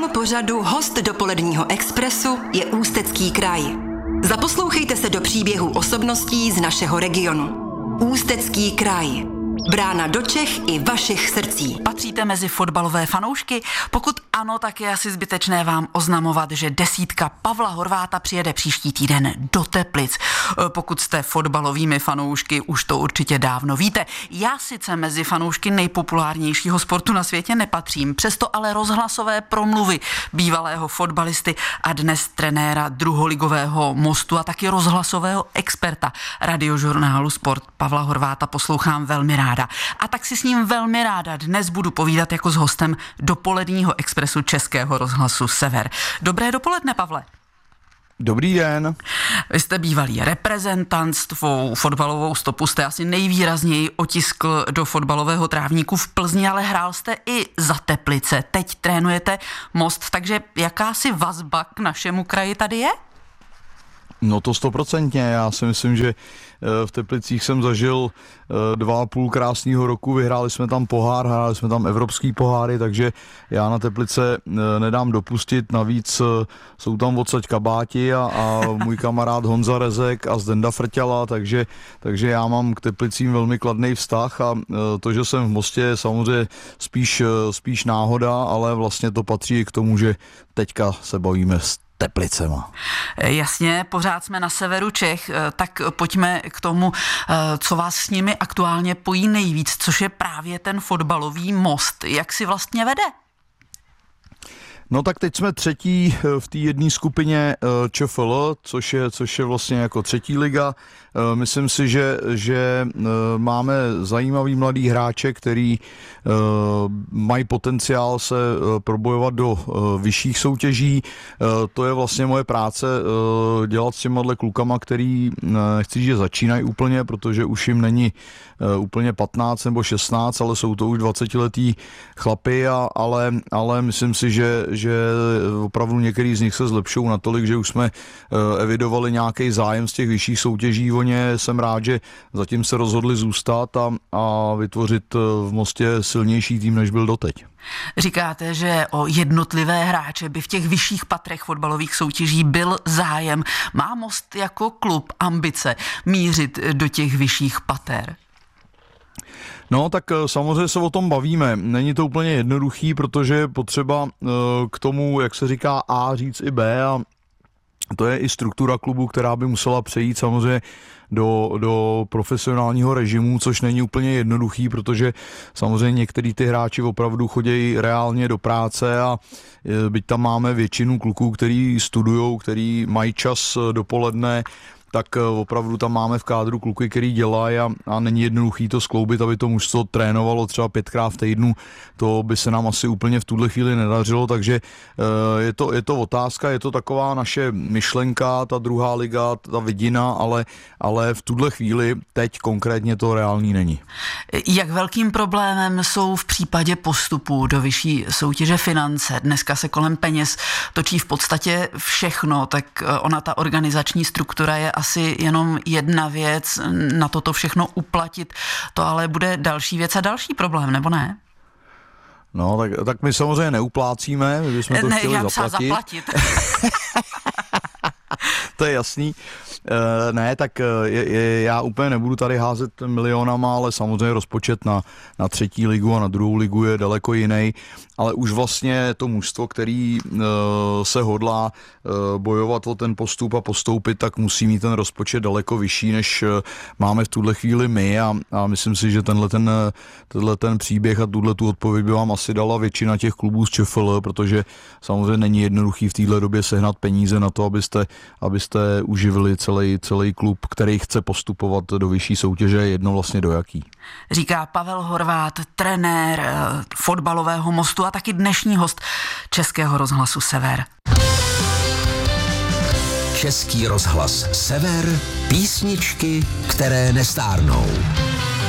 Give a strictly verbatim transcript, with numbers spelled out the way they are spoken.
dnešním pořadu host dopoledního Expressu je Ústecký kraj. Zaposlouchejte se do příběhů osobností z našeho regionu. Ústecký kraj. Brána do Čech i vašich srdcí. Patříte mezi fotbalové fanoušky? Pokud ano, tak je asi zbytečné vám oznamovat, že desítka Pavla Horváta přijede příští týden do Teplic. Pokud jste fotbalovými fanoušky, už to určitě dávno víte. Já sice mezi fanoušky nejpopulárnějšího sportu na světě nepatřím, přesto ale rozhlasové promluvy bývalého fotbalisty a dnes trenéra druholigového Mostu a taky rozhlasového experta radiožurnálu Sport Pavla Horváta poslouchám velmi rád. A tak si s ním velmi ráda dnes budu povídat jako s hostem dopoledního Expressu Českého rozhlasu Sever. Dobré dopoledne, Pavle. Dobrý den. Vy jste bývalý reprezentant, svou fotbalovou stopu jste asi nejvýrazněji otiskl do fotbalového trávníku v Plzni, ale hrál jste i za Teplice. Teď trénujete Most, takže jakási vazba k našemu kraji tady je? No to stoprocentně. Já si myslím, že v Teplicích jsem zažil dva a půl krásného roku. Vyhráli jsme tam pohár, hráli jsme tam evropský poháry, takže já na Teplice nedám dopustit. Navíc jsou tam odsaď kabáti a, a můj kamarád Honza Rezek a Zdenda Frťala, takže, takže já mám k Teplicím velmi kladný vztah a to, že jsem v Mostě, je samozřejmě spíš, spíš náhoda, ale vlastně to patří i k tomu, že teďka se bavíme s Teplicema. Jasně, pořád jsme na severu Čech, tak pojďme k tomu, co vás s nimi aktuálně pojí nejvíc, což je právě ten fotbalový Most. Jak si vlastně vede? No tak teď jsme třetí v té jedné skupině ČFL, což je, což je vlastně jako třetí liga. Myslím si, že, že máme zajímavý mladý hráče, který mají potenciál se probojovat do vyšších soutěží. To je vlastně moje práce, dělat s těma klukama, který nechci říct, že začínají úplně, protože už jim není úplně patnáct nebo šestnáct, ale jsou to už dvacetiletí chlapy, a, ale, ale myslím si, že, že opravdu některý z nich se zlepšou natolik, že už jsme evidovali nějaký zájem z těch vyšších soutěží o ně. Jsem rád, že zatím se rozhodli zůstat a, a vytvořit v Mostě silnější tým, než byl doteď. Říkáte, že o jednotlivé hráče by v těch vyšších patrech fotbalových soutěží byl zájem. Má Most jako klub ambice mířit do těch vyšších pater? No tak samozřejmě se o tom bavíme. Není to úplně jednoduchý, protože je potřeba k tomu, jak se říká, A říct i B, a to je i struktura klubu, která by musela přejít samozřejmě do, do profesionálního režimu, což není úplně jednoduchý, protože samozřejmě některý ty hráči opravdu chodí reálně do práce a byť tam máme většinu kluků, který studujou, který mají čas dopoledne, tak opravdu tam máme v kádru kluky, který dělají a, a není jednoduchý to skloubit, aby to mužstvo trénovalo třeba pětkrát v týdnu. To by se nám asi úplně v tuhle chvíli nedařilo, takže je to, je to otázka, je to taková naše myšlenka, ta druhá liga, ta vidina, ale, ale v tuhle chvíli teď konkrétně to reálný není. Jak velkým problémem jsou v případě postupu do vyšší soutěže finance? Dneska se kolem peněz točí v podstatě všechno, tak ona ta organizační struktura je asi jenom jedna věc, na toto všechno uplatit, to ale bude další věc a další problém, nebo ne? No, tak, tak my samozřejmě neuplácíme, my bychom to ne, chtěli já zaplatit. zaplatit. To je jasný. E, ne, tak je, je, já úplně nebudu tady házet milionama, ale samozřejmě rozpočet na, na třetí ligu a na druhou ligu je daleko jiný, ale už vlastně to mužstvo, který e, se hodlá e, bojovat o ten postup a postoupit, tak musí mít ten rozpočet daleko vyšší, než máme v tuhle chvíli my, a, a myslím si, že tenhle ten, tenhle ten příběh a tuhle tu odpověď by vám asi dala většina těch klubů z ČFL, protože samozřejmě není jednoduchý v téhle době sehnat peníze na to, abyste, abyste uživili celý, celý klub, který chce postupovat do vyšší soutěže, jedno vlastně do jaký. Říká Pavel Horvát, trenér fotbalového Mostu a taky dnešní host Českého rozhlasu Sever. Český rozhlas Sever, písničky, které nestárnou.